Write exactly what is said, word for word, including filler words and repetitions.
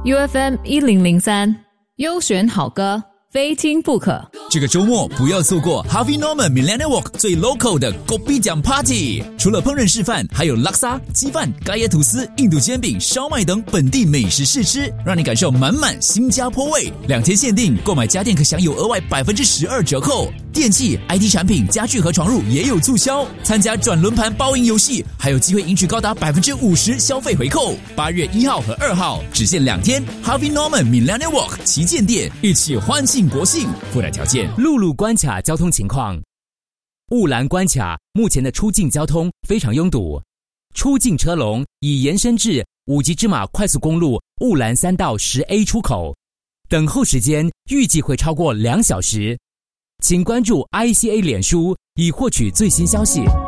U F M 一零零三，优选好歌，非听不可。 这个周末不要错过 Harvey Norman Millennium Walk 最 local 的 Kopi 奖 Party。除了烹饪示范，还有拉沙、鸡饭、咖椰吐司、印度煎饼、烧麦等本地美食试吃，让你感受满满新加坡味。两天限定，购买家电可享有额外百分之十二折扣。电器、I T 产品、家具和床褥也有促销。参加转轮盘包赢游戏，还有机会赢取高达百分之五十消费回扣。八月一号和二号只限两天 ，Harvey Norman Millennium Walk 旗舰店，一起欢庆国庆。附带条件。 陆路关卡交通情况：雾兰关卡目前的出境交通非常拥堵，出境车龙已延伸至五级芝马快速公路雾兰三到十 A 出口，等候时间预计会超过两小时。请关注 I C A 脸书以获取最新消息。